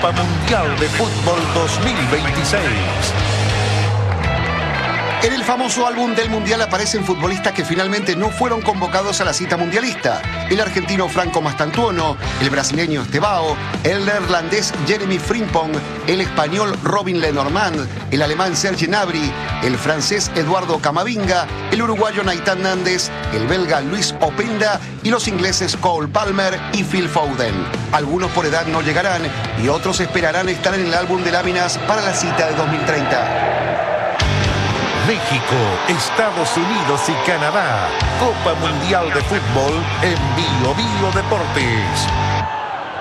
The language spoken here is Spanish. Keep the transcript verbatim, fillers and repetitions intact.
Copa Mundial de Fútbol dos mil veintiséis. En el famoso álbum del Mundial aparecen futbolistas que finalmente no fueron convocados a la cita mundialista. El argentino Franco Mastantuono, el brasileño Estevao, el neerlandés Jeremy Frimpong, el español Robin Lenormand, el alemán Serge Gnabry, el francés Eduardo Camavinga, el uruguayo Naitán Nández, el belga Luis Openda y los ingleses Cole Palmer y Phil Foden. Algunos por edad no llegarán y otros esperarán estar en el álbum de láminas para la cita de dos mil treinta. México, Estados Unidos y Canadá. Copa Mundial de Fútbol en Bio Bio Deportes.